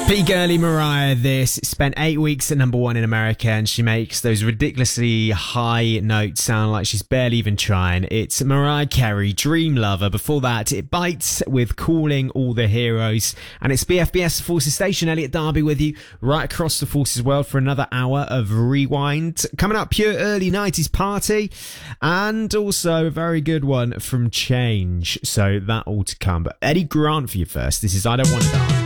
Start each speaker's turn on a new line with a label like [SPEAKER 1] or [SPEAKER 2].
[SPEAKER 1] Big girly Mariah, this spent 8 weeks at number one in America, and she makes those ridiculously high notes sound like she's barely even trying. It's Mariah Carey, Dream Lover. Before that, it bites with Calling All the Heroes, and it's BFBS Forces Station. Elliot Darby with you right across the Forces world for another hour of Rewind. Coming up, pure early 90s party, and also a very good one from Change. So that all to come. But Eddie Grant for you first. This is I Don't Want to Die.